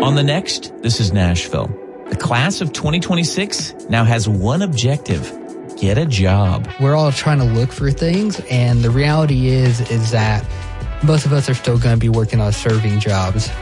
On the next, this is Nashville. The class of 2026 now has one objective: get a job. We're all trying to look for things, and the reality is that most of us are still going to be working on serving jobs